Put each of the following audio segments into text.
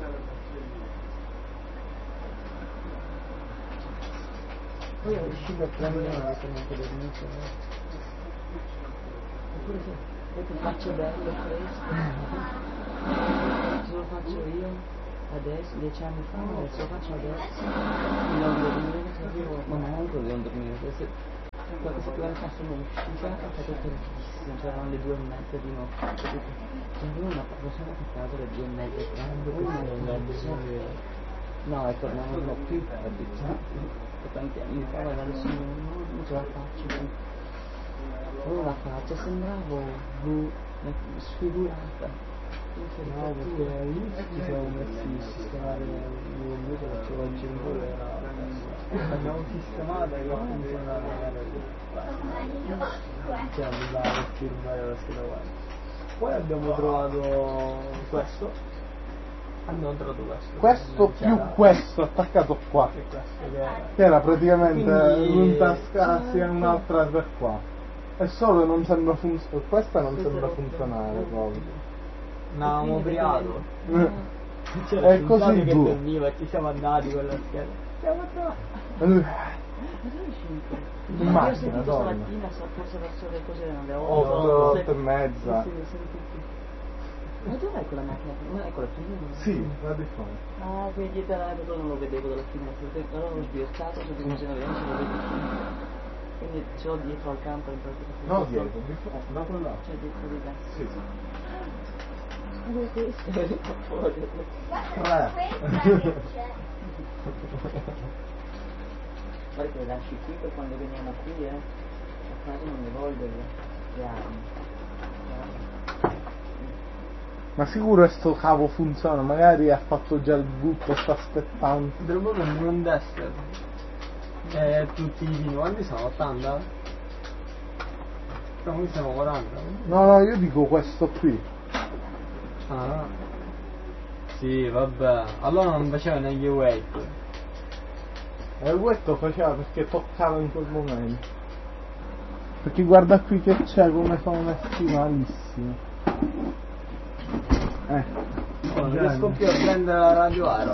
Poi è riuscito a prendere una determinata dormita. Oppure se poi ti faccio bello questo. Se lo faccio io adesso, 10 anni fa, adesso lo faccio adesso. Non dormire, ma neanche non dormire. Qualcosa che la mia sono uscita, ho fatto tardissimo, c'erano le 2:30 di notte. Sentivo una persona che a casa alle 2:30, no, ecco, non l'ho più capito. Tanti anni fa, ma adesso non ce la faccio più. Avevo la faccia, sembravo sfigurata. No, perché all'inizio ci siamo messi a sistemare il computer, facevo il cellulare, abbiamo sistemato e non funzionava cioè andava a firmare la scheda web. Poi abbiamo trovato questo. Abbiamo trovato questo più questo attaccato qua, che era praticamente un tascassi e un'altra per qua, e solo non sembra questa non sembra funzionare proprio. No, avevamo ubriaco. È così che giù. dormiva e ci siamo andati con la scheda. Siamo trovati. Ma dove è uscito? In Io ho macchina, sentito dove? stamattina, forse verso le cose erano le 8 e mezza. Sì, ho sentito. Ma dov'è quella macchina? Ma è quella prima? Sì, va di fuori. Ah, quindi dietro non lo vedevo dalla finestra. Allora l'ho sbirciato, se non ce l'avevo, ce lo vedo qui. Quindi ce l'ho dietro al campo in pratica. No, dietro, di fuori, da quel lato. Cioè dietro di là. Sì, sì. Fuori. 3. Guarda che le lasci qui per quando veniamo qui, a casa non ne voglio le armi. Ma sicuro sto cavo funziona, magari ha fatto già il butto, sta aspettando. Dovremmo prendere un desktop. Tutti i pini, quanti sono? 80? No, qui siamo 40. No, io dico questo qui. Ah. Sì, vabbè. Allora non faceva neanche weight. E il wetto faceva perché toccava in quel momento. Perché guarda qui che c'è, come sono messi malissimo. Non riesco più a prendere la radio araba.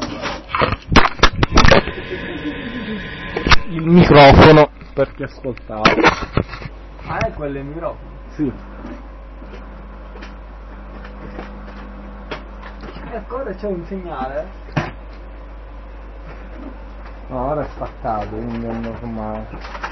Il microfono, perché ascoltavo. Ah, è quello il microfono? Sì. E ancora c'è un segnale? No, ora è staccato, quindi è normale.